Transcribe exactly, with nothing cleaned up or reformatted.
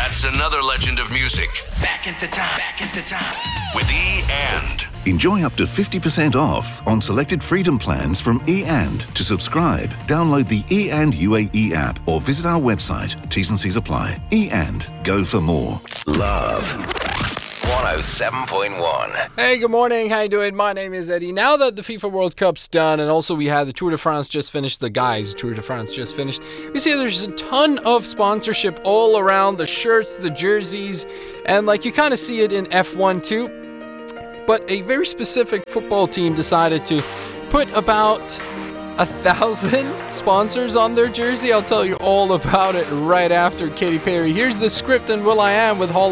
That's another legend of music. Back into time, back into time. With E and. Enjoy up to fifty percent off on selected Freedom plans from E and. To subscribe, download the E and U A E app or visit our website. T's and C's apply. E and. Go for more. Love. one oh seven point one. Hey, good morning. How you doing? My name is Eddie. Now that the FIFA World Cup's done, and also we had the Tour de France just finished, the guys' Tour de France just finished, we see there's a ton of sponsorship all around, the shirts, the jerseys, and like you kind of see it in F one too. But a very specific football team decided to put about a thousand sponsors on their jersey. I'll tell you all about it right after Katy Perry. Here's the script and Will I Am with Hall